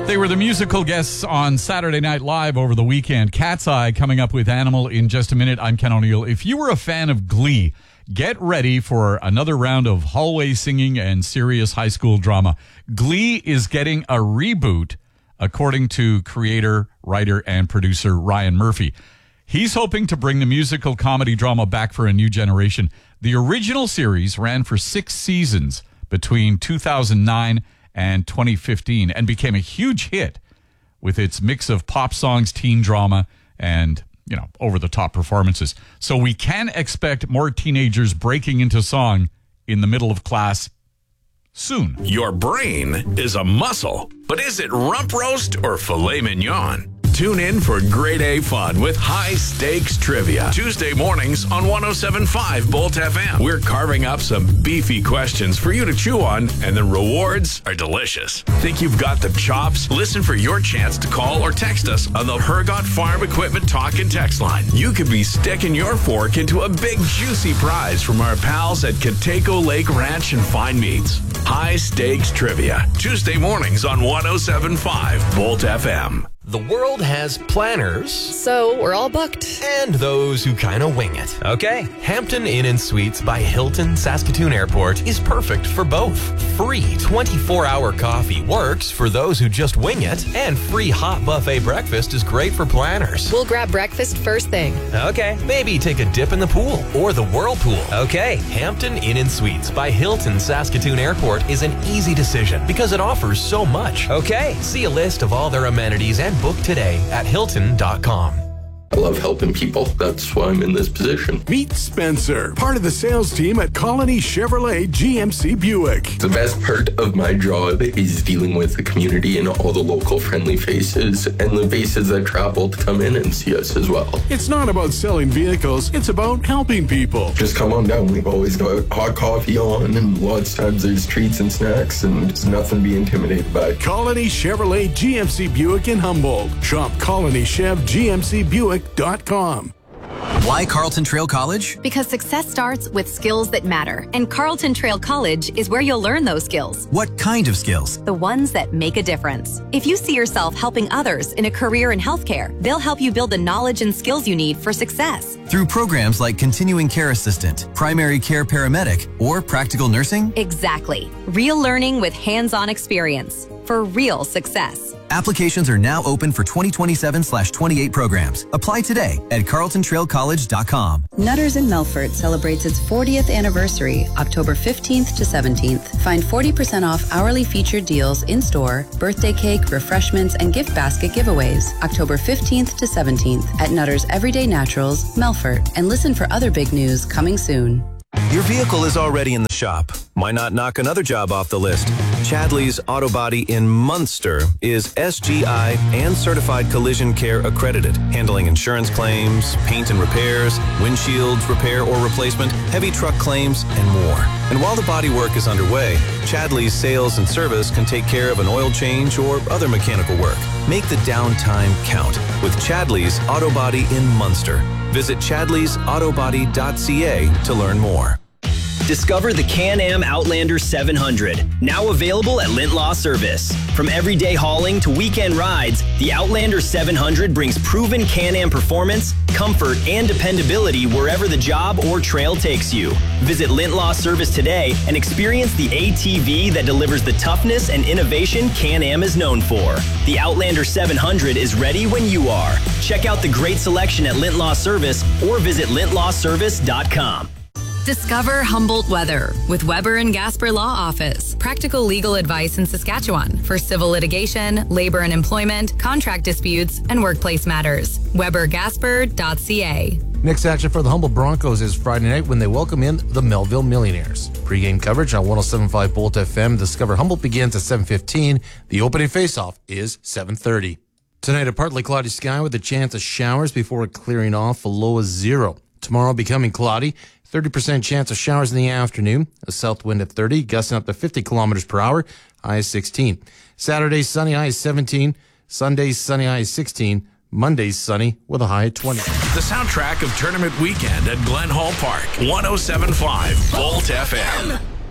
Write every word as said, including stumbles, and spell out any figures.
They were the musical guests on Saturday Night Live over the weekend. Cat's Eye coming up with Animal in just a minute. I'm Ken O'Neill. If you were a fan of Glee, get ready for another round of hallway singing and serious high school drama. Glee is getting a reboot, according to creator, writer, and producer Ryan Murphy. He's hoping to bring the musical comedy drama back for a new generation. The original series ran for six seasons between two thousand nine and twenty fifteen and became a huge hit with its mix of pop songs, teen drama, and, you know, over-the-top performances. So we can expect more teenagers breaking into song in the middle of class soon. Your brain is a muscle, but is it rump roast or filet mignon? Tune in for grade A fun with high stakes trivia. Tuesday mornings on one oh seven point five Bolt F M. We're carving up some beefy questions for you to chew on, and the rewards are delicious. Think you've got the chops? Listen for your chance to call or text us on the Hergot Farm Equipment Talk and Text line. You could be sticking your fork into a big juicy prize from our pals at Cateco Lake Ranch and Fine Meats. High stakes trivia. Tuesday mornings on one oh seven point five Bolt F M. The world has planners. So we're all booked. And those who kind of wing it. Okay. Hampton Inn and Suites by Hilton Saskatoon Airport is perfect for both. Free twenty-four hour coffee works for those who just wing it. And free hot buffet breakfast is great for planners. We'll grab breakfast first thing. Okay. Maybe take a dip in the pool or the whirlpool. Okay. Hampton Inn and Suites by Hilton Saskatoon Airport is an easy decision because it offers so much. Okay. See a list of all their amenities and book today at Hilton dot com. I love helping people. That's why I'm in this position. Meet Spencer, part of the sales team at Colony Chevrolet G M C Buick. The best part of my job is dealing with the community and all the local friendly faces and the faces that travel to come in and see us as well. It's not about selling vehicles, it's about helping people. Just come on down. We've always got hot coffee on, and lots of times there's treats and snacks, and there's nothing to be intimidated by. Colony Chevrolet G M C Buick in Humboldt. Shop Colony Chev G M C Buick dot com. Why Carlton Trail College? Because success starts with skills that matter, and Carlton Trail College is where you'll learn those skills. What kind of skills? The ones that make a difference. If you see yourself helping others in a career in healthcare, they'll help you build the knowledge and skills you need for success. Through programs like Continuing Care Assistant, Primary Care Paramedic, or Practical Nursing? Exactly. Real learning with hands-on experience for real success. Applications are now open for twenty twenty-seven slash twenty-eight programs. Apply today at carlton trail college dot com. Nutters in Melfort celebrates its fortieth anniversary, October fifteenth to seventeenth. Find forty percent off hourly featured deals in-store, birthday cake, refreshments, and gift basket giveaways, October fifteenth to seventeenth at Nutters Everyday Naturals, Melfort. And listen for other big news coming soon. Your vehicle is already in the shop. Why not knock another job off the list? Chadley's Auto Body in Munster is S G I and Certified Collision Care accredited, handling insurance claims, paint and repairs, windshields repair or replacement, heavy truck claims, and more. And while the body work is underway, Chadley's Sales and Service can take care of an oil change or other mechanical work. Make the downtime count with Chadley's Auto Body in Munster. Visit chadleys auto body dot c a to learn more. Discover the Can-Am Outlander seven hundred, now available at Lint Law Service. From everyday hauling to weekend rides, the Outlander seven hundred brings proven Can-Am performance, comfort, and dependability wherever the job or trail takes you. Visit Lint Law Service today and experience the A T V that delivers the toughness and innovation Can-Am is known for. The Outlander seven hundred is ready when you are. Check out the great selection at Lint Law Service or visit lint law service dot com. Discover Humboldt Weather with Weber and Gasper Law Office. Practical legal advice in Saskatchewan for civil litigation, labor and employment, contract disputes, and workplace matters. weber gasper dot c a. Next action for the Humboldt Broncos is Friday night when they welcome in the Melville Millionaires. Pre-game coverage on one oh seven point five Bolt F M. Discover Humboldt begins at seven fifteen. The opening faceoff is seven thirty. Tonight, a partly cloudy sky with a chance of showers before clearing off, a low of zero. Tomorrow becoming cloudy, thirty percent chance of showers in the afternoon, a south wind at thirty, gusting up to fifty kilometers per hour, high is sixteen. Saturday, sunny, high is seventeen. Sunday, sunny, high is sixteen. Monday's sunny with a high of twenty. The soundtrack of Tournament Weekend at Glen Hall Park, one oh seven point five Bolt F M.